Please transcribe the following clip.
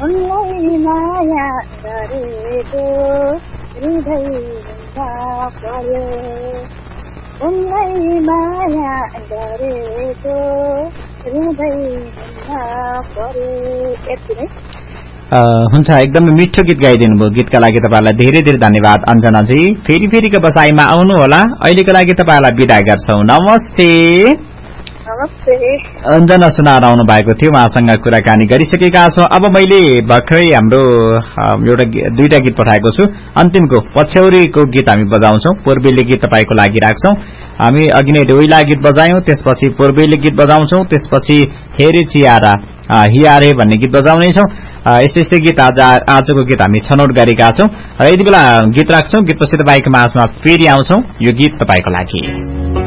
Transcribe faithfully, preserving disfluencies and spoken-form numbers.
उनलाई माया गरेको हृदयमा पर्यो उनलाई माया गरेको हृदयमा पर्यो यति नै हुन्छ एकदमै मिठो गीत गाइदिनु भयो गीतका लागि तपाईलाई धेरै धेरै धन्यवाद अञ्जनाजी फेरि फेरिको बसाइमा आउनु होला अहिलेको लागि तपाईलाई बिदा गर्छौं नमस्ते नमस्ते अञ्जना सुनार आउनु भएको थियो उहाँसँग कुराकानी गरिसकेका छौं अब मैले भर्खरै हाम्रो एउटा दुईटा गीत पठाएको छु अन्तिमको पछ्यौरीको गीत हामी बजाउँछौं पूर्वेली गीत तपाईको लागि राख्छौं हामी अघि नै डोइला गीत बजायौं त्यसपछि पूर्वेली गीत बजाउँछौं त्यसपछि हेरे चियारा हियारे भन्ने गीत बजाउने छौं यस्तै यस्तै गीत आज आजको गीत हामी छनौट गरेका छौं र यति बेला गीत राख्छौं गीतपछि तपाईको माझमा फेरि आउँछौं यो गीत तपाईको लागि